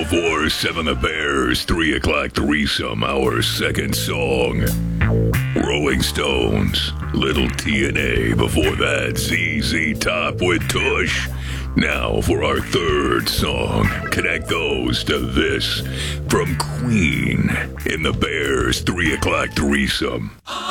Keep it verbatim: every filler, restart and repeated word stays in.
before Seven the Bears, three o'clock threesome, our second song. Rolling Stones, Little T N A, before that Z Z Top with Tush. Now for our third song, connect those to this from Queen in the Bears three o'clock threesome.